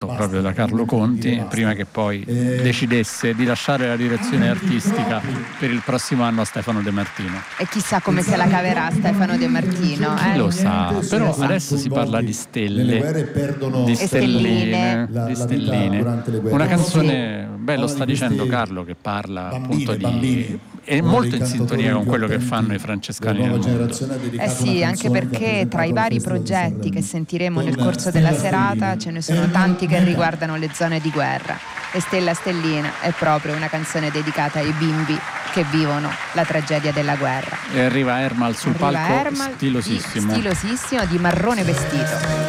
proprio da Carlo Conti, prima che poi decidesse di lasciare la direzione artistica per il prossimo anno a Stefano De Martino. E chissà come se la caverà Stefano De Martino. Chi lo sa, però adesso si parla di stelle, di stelline, di stelline. Una canzone, lo sta dicendo Carlo, che parla appunto di... è molto in sintonia con quello che fanno i francescani nel mondo. Sì, anche perché tra i vari progetti che sentiremo nel corso della serata ce ne sono tanti che riguardano le zone di guerra. E Stella Stellina è proprio una canzone dedicata ai bimbi che vivono la tragedia della guerra. E arriva Ermal sul palco, stilosissimo di marrone vestito.